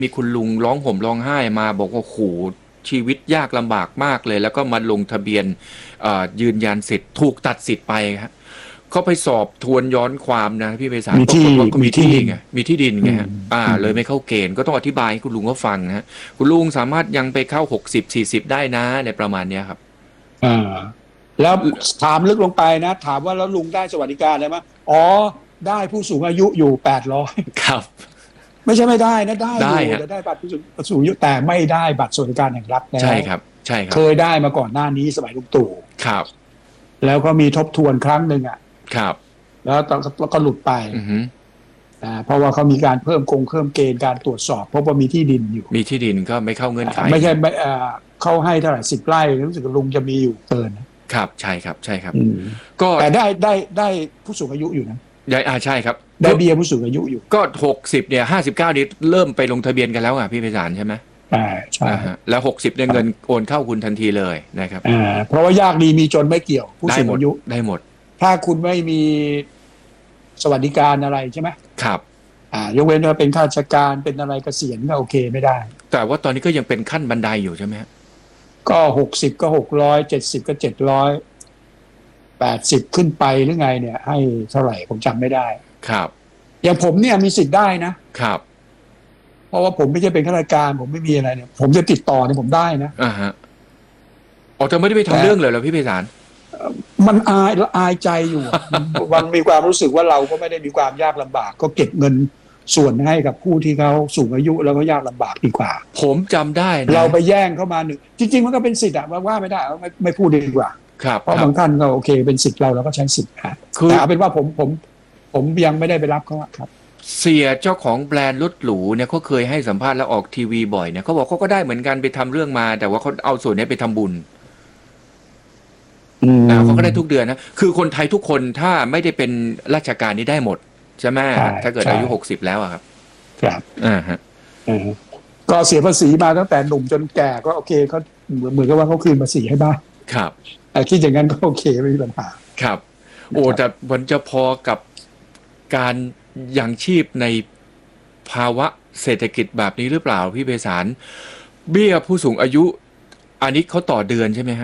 มีคุณลุงร้องห่มร้องไห้มาบอกว่าโหชีวิตยากลำบากมากเลยแล้วก็มาลงทะเบียนยืนยันสิทธิ์ถูกตัดสิทธิ์ไปครับเขาไปสอบทวนย้อนความนะพี่ไพศาลปรากฏว่าก็มีที่ไงมีที่ดินไงฮะเลยไม่เข้าเกณฑ์ก็ต้องอธิบายให้คุณลุงเขาฟังนะฮะคุณลุงสามารถยังไปเข้า60-40ได้นะในประมาณเนี้ยครับแล้วถามลึกลงไปนะถามว่าแล้วลุงได้สวัสดิการอะไรไหมอ๋อได้ผู้สูงอายุอยู่800 ครับไม่ใช่ไม่ได้นะได้อยู่ได้บัตรผู้สูงอายุแต่ไม่ได้บัตรสวัสดิการแห่งรัฐนะใช่ครับใช่ครับเคยได้มาก่อนหน้านี้สมัยลุงตู่ครับแล้วก็มีทบทวนครั้งหนึ่งครับแล้วก็หลุดไปเพราะว่าเขามีการเพิ่มเกณฑ์การตรวจสอบเพราะว่ามีที่ดินอยู่มีที่ดินก็ไม่เข้าเงื่อนไขไม่ใช่เขาให้เท่าไหร่10 ไร่รู้สึกลุงจะมีอยู่เกินครับใช่ครับใช่ครับก็แต่ได้ผู้สูงอายุอยู่นะใช่ครับได้เบี้ยผู้สูงอายุอยู่ก็60เนี่ย59นี้เริ่มไปลงทะเบียนกันแล้วอ่ะพี่ไพศาลใช่ไหมใช่แล้ว60เนี่ยเงินโอนเข้าคุณทันทีเลยนะครับเพราะว่ายากดีมีจนไม่เกี่ยวผู้สูงอายุได้หมดถ้าคุณไม่มีสวัสดิการอะไรใช่ไหมครับยกเว้นว่าเป็นข้าราชการเป็นอะไรเกษียณก็โอเคไม่ได้แต่ว่าตอนนี้ก็ยังเป็นขั้นบันไดอยู่ใช่ไหมก็60ก็600 70ก็700 80ขึ้นไปหรือไงเนี่ยให้เท่าไหร่ผมจำไม่ได้ครับอย่างผมเนี่ยมีสิทธิ์ได้นะครับเพราะว่าผมไม่ใช่เป็นข้าราชการผมไม่มีอะไรเนี่ยผมจะติดต่อเนี่ยผมได้นะฮะจะไม่ได้ไปทำเรื่องเลยเหรอพี่ไพศาลมันอายใจอยู่มันมีความรู้สึกว่าเราก็ไม่ได้มีความยากลำบากก็เก็บเงินส่วนให้กับผู้ที่เขาสูงอายุแล้วก็ยากลำบากดีกว่าผมจำได้นะเราไปแย่งเข้ามาหนึ่งจริงๆมันก็เป็นสิทธิ์ว่าไม่ได้ไม่พูดดีกว่าเพราะบางท่านก็โอเคเป็นสิทธิ์เราก็ใช้สิทธิ์แต่เอาเป็นว่าผมยังไม่ได้ไปรับเขาครับเสียเจ้าของแบรนด์รถหรูเนี่ยเขาเคยให้สัมภาษณ์แล้วออกทีวีบ่อยเนี่ยเขาบอกเขาก็ได้เหมือนกันไปทำเรื่องมาแต่ว่าเขาเอาส่วนนี้ไปทำบุญเขาก็ได้ทุกเดือนนะคือคนไทยทุกคนถ้าไม่ได้เป็นราชการนี้ได้หมดใช่ไหมถ้าเกิดอายุ60แล้วครับครับก็เสียภาษีมาตั้งแต่หนุ่มจนแก่ก็โอเคเขาเหมือนกับว่าเขาคืนภาษีให้บ้างครับคิดอย่างนั้นก็โอเคไม่มีปัญหาครับแต่มันจะพอกับการยังชีพในภาวะเศรษฐกิจแบบนี้หรือเปล่าพี่ไพศาลเบี้ยผู้สูงอายุอันนี้เขาต่อเดือนใช่ไหมฮะ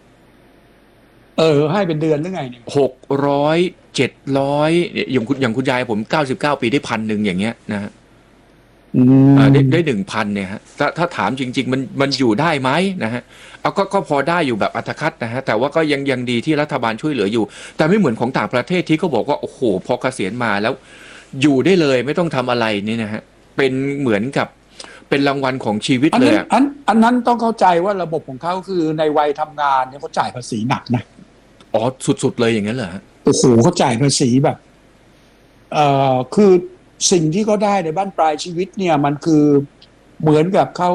ให้เป็นเดือนหรือไงเนี่ย 600 700อย่างคุณยายผม99 ปีได้1,000อย่างเงี้ยนะฮะได้ 1,000เนี่ยฮะถ้าถามจริงๆมันอยู่ได้ไหมนะฮะก็พอได้อยู่แบบอัตคัดนะฮะแต่ว่าก็ยังดีที่รัฐบาลช่วยเหลืออยู่แต่ไม่เหมือนของต่างประเทศที่เขาบอกว่าโอ้โหพอเกษียณมาแล้วอยู่ได้เลยไม่ต้องทำอะไรนี่นะฮะเป็นเหมือนกับเป็นรางวัลของชีวิตเลยอันนั้นต้องเข้าใจว่าระบบของเขาคือในวัยทำงานเนี่ยเขาจ่ายภาษีหนักนะสุดๆเลยอย่างนั้นเหรอฮะโอ้โหเขาจ่ายภาษีแบบคือสิ่งที่เขาได้ในบ้านปลายชีวิตเนี่ยมันคือเหมือนกับเขา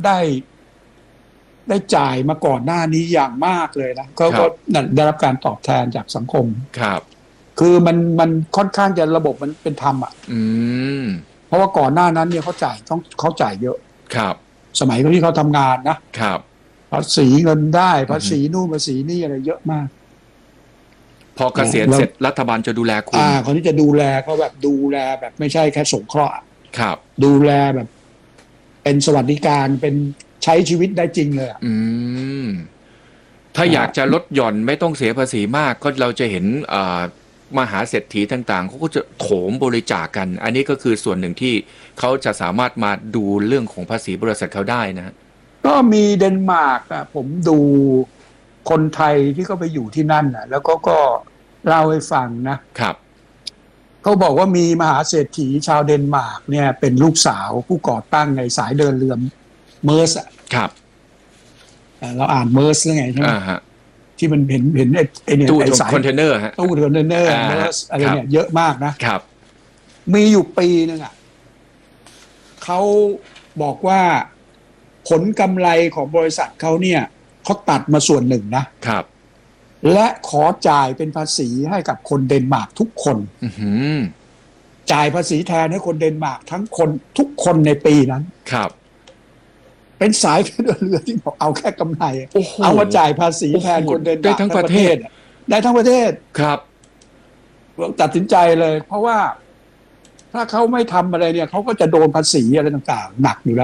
ได้จ่ายมาก่อนหน้านี้อย่างมากเลยนะเขาก็ได้รับการตอบแทนจากสังคมครับคือมันค่อนข้างจะระบบมันเป็นธรรมเพราะว่าก่อนหน้านั้นเนี่ยเขาจ่ายเยอะครับสมัยที่เขาทำงานนะครับภาษีเงินได้ภาษีนู่นภาษีนี่อะไรเยอะมากพอเกษียณเสร็จรัฐบาลจะดูแลคุณคนที่จะดูแลเขาแบบดูแลแบบไม่ใช่แค่สงเคราะห์ครับดูแลแบบเป็นสวัสดิการเป็นใช้ชีวิตได้จริงเลยถ้าอยากจะลดหย่อนไม่ต้องเสียภาษีมากก็เราจะเห็นมหาเศรษฐีต่างๆเขาก็จะโถมบริจาคกัน อันนี้ก็คือส่วนหนึ่งที่เขาจะสามารถมาดูเรื่องของภาษีบริษัทเขาได้นะก็มีเดนมาร์กผมดูคนไทยที่เขาไปอยู่ที่นั่นแล้วก็เล่าให้ฟังนะครับเขาบอกว่ามีมหาเศรษฐีชาวเดนมาร์กเนี่ยเป็นลูกสาวผู้ก่อตั้งในสายเดินเรือเมอร์สครับเราอ่านเมอร์สหรือไงใช่ไหมที่มันเห็นไอ้เนี่ยตู้คอนเทนเนอร์ฮะตู้คอนเทนเนอร์เมอร์สอะไรเนี่ยเยอะมากนะครับมีอยู่ปีนึงเขาบอกว่าผลกำไรของบริษัทเขาเนี่ยเขาตัดมาส่วนหนึ่งนะครับและขอจ่ายเป็นภาษีให้กับคนเดนมาร์กทุกคนจ่ายภาษีแทนให้คนเดนมาร์กทั้งคนทุกคนในปีนั้นครับเป็นสายเรือที่บอกเอาแค่กำไรเอามาจ่ายภาษีแทนคนเดนมาร์กได้ทั้งประเทศได้ทั้งประเทศครับตัดสินใจเลยเพราะว่าถ้าเขาไม่ทำอะไรเนี่ยเขาก็จะโดนภาษีอะไรต่างๆหนักอยู่แล้ว